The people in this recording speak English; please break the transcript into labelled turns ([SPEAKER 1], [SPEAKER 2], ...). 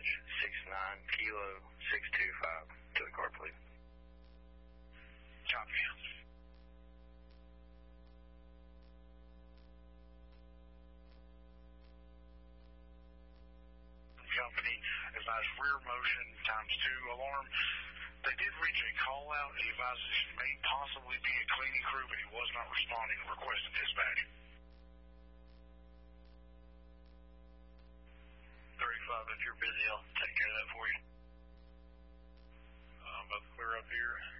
[SPEAKER 1] dispatch 69 Kilo 625 to the car, please.
[SPEAKER 2] Copy. Company advised rear motion ×2 alarm. They did reach a call out. He advised this may possibly be a cleaning crew, but he was not responding and requested dispatch. 35, if you're busy, I'll take care of that for you. Both clear up here.